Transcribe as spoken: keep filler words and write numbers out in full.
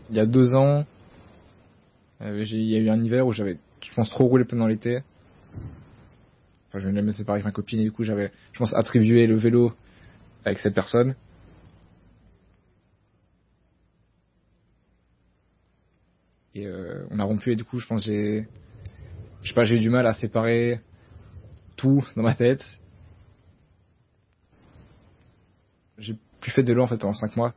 il y a deux ans, euh, j'ai, il y a eu un hiver où j'avais, je pense, trop roulé pendant l'été. Enfin, je venais de me séparer avec ma copine et du coup, j'avais, je pense, attribué le vélo avec cette personne. Et euh, on a rompu et du coup, je pense, j'ai, je sais pas, j'ai eu du mal à séparer tout dans ma tête. J'ai plus fait de vélo en fait pendant cinq mois.